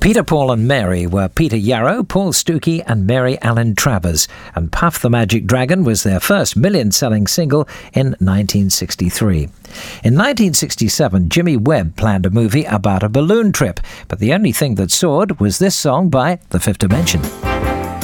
Peter, Paul and Mary were Peter Yarrow, Paul Stookey and Mary Ellen Travers, and Puff the Magic Dragon was their first million-selling single in 1963. In 1967, Jimmy Webb planned a movie about a balloon trip, but the only thing that soared was this song by The Fifth Dimension.